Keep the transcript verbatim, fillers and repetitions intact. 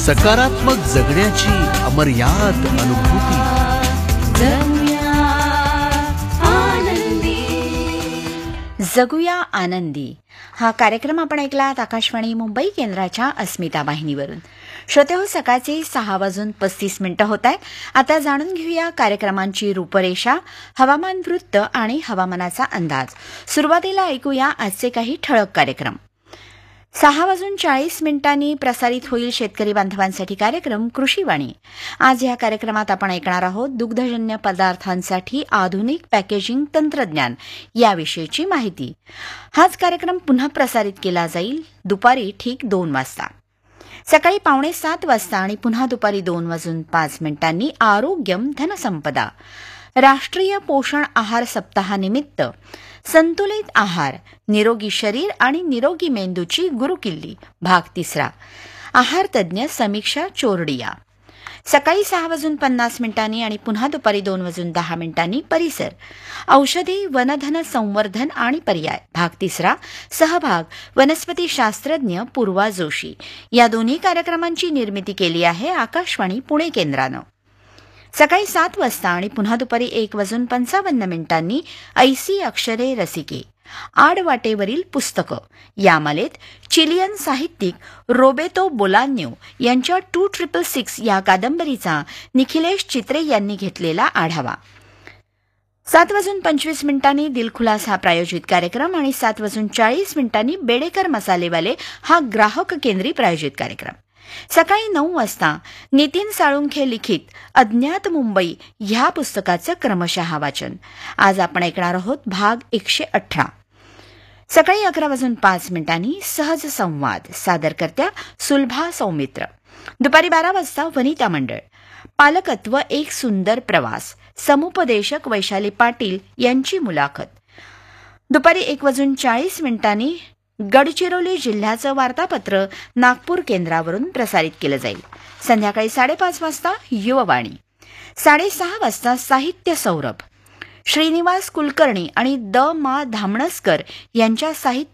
सकारात्मक जगण्याची अमर्याद अनुभूती. जगूया आनंदी हा कार्यक्रम आपण ऐकलात आकाशवाणी मुंबई केंद्राच्या अस्मिता वाहिनीवरून. श्रोते हो, सकाळचे सहा वाजून पस्तीस मिनिटं होत आहेत. आता जाणून घेऊया कार्यक्रमांची रूपरेषा, हवामान वृत्त आणि हवामानाचा अंदाज. सुरुवातीला ऐकूया आजचे काही ठळक कार्यक्रम. सहा वाजून चाळीस मिनिटांनी प्रसारित होईल शेतकरी बांधवांसाठी कार्यक्रम कृषीवाणी. आज या कार्यक्रमात आपण ऐकणार आहोत दुग्धजन्य पदार्थांसाठी आधुनिक पॅकेजिंग तंत्रज्ञान याविषयीची माहिती. हाच कार्यक्रम पुन्हा प्रसारित केला जाईल दुपारी ठीक दोन वाजता. सकाळी पावणे सात वाजता आणि पुन्हा दुपारी दोन वाजून पाच मिनिटांनी आरोग्यम धनसंपदा. राष्ट्रीय पोषण आहार सप्ताहानिमित्त संतुलित आहार, निरोगी शरीर आणि निरोगी मेंदूची गुरुकिल्ली भाग तिसरा. आहार तज्ज्ञ समीक्षा चोरडिया. सकाळी सहा वाजून पन्नास मिनिटांनी आणि पुन्हा दुपारी दोन वाजून दहा मिनिटांनी परिसर. औषधी वनधन संवर्धन आणि पर्याय भाग तिसरा. सहभाग वनस्पती शास्त्रज्ञ पूर्वा जोशी. या दोन्ही कार्यक्रमांची निर्मिती केली आहे आकाशवाणी पुणे केंद्रानं. सकाळी सात वाजता आणि पुन्हा दुपारी एक वाजून पंचावन्न मिनिटांनी ऐसी अक्षरे रसिके, आडवाटेवरील पुस्तकं या मालेत चिलियन साहित्यिक रोबेतो बोलान्यो यांच्या टू ट्रिपल सिक्स या कादंबरीचा निखिलेश चित्रे यांनी घेतलेला आढावा. सात वाजून पंचवीस मिनिटांनी दिलखुलास हा प्रायोजित कार्यक्रम आणि सात वाजून चाळीस मिनिटांनी बेडेकर मसालेवाले हा ग्राहक केंद्री प्रायोजित कार्यक्रम. सकाळी नऊ वाजता नितीन साळुंखे लिखित अज्ञात मुंबई ह्या पुस्तकाचं क्रमशः वाचन. आज आपण ऐकणार आहोत भाग एकशे अठरा. सकाळी अकरा वाजून पाच मिनिटांनी सहज संवाद, सादरकर्त्या सुलभा सौमित्र. दुपारी बारा वाजता वनिता मंडळ, पालकत्व एक सुंदर प्रवास, समुपदेशक वैशाली पाटील यांची मुलाखत. दुपारी एक वाजून चाळीस मिनिटांनी गडचिरोली जिल्ह्याचं वार्तापत्र नागपूर केंद्रावरून प्रसारित केलं जाईल. संध्याकाळी साडेपाच वाजता युववाणी. साडेसहा वाजता साहित्य सौरभ, श्रीनिवास कुलकर्णी आणि द मा धामणसकर यांच्या साहित्य